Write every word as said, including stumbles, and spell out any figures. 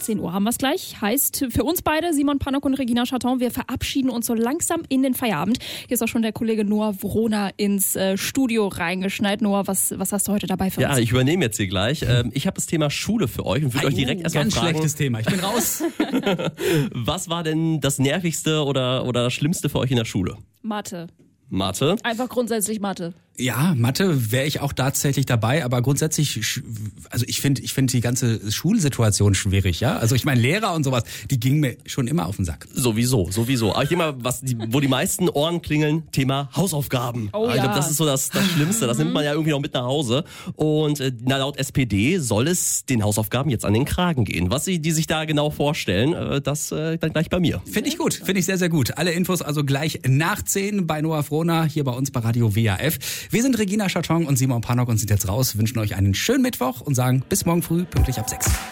vierzehn Uhr haben wir es gleich. Heißt für uns beide, Simon Pannock und Regina Charton, wir verabschieden uns so langsam in den Feierabend. Hier ist auch schon der Kollege Noah Vrona ins äh, Studio reingeschneit. Noah, was, was hast du heute dabei für ja, uns? Ja, ich übernehme jetzt hier gleich. Ähm, ich habe das Thema Schule für euch und würde euch direkt erstmal Ganz fragen. schlechtes Thema, ich bin raus. Was war denn das Nervigste oder, oder Schlimmste für euch in der Schule? Mathe. Mathe? Einfach grundsätzlich Mathe. Ja, Mathe wäre ich auch tatsächlich dabei, aber grundsätzlich, also ich finde ich finde die ganze Schulsituation schwierig, ja. Also ich meine, Lehrer und sowas, die gingen mir schon immer auf den Sack. Sowieso, sowieso. Aber ich denke mal, was die, wo die meisten Ohren klingeln, Thema Hausaufgaben. Oh, ich ja. glaube, das ist so das, das Schlimmste. Das nimmt man ja irgendwie noch mit nach Hause. Und äh, na, laut S P D soll es den Hausaufgaben jetzt an den Kragen gehen. Was sie, die sich da genau vorstellen, äh, das äh, dann gleich bei mir. Finde ich gut, finde ich sehr, sehr gut. Alle Infos also gleich nach zehn bei Noah Vrona, hier bei uns bei Radio W A F. Wir sind Regina Charton und Simon Pannock und sind jetzt raus, wünschen euch einen schönen Mittwoch und sagen bis morgen früh pünktlich ab sechs.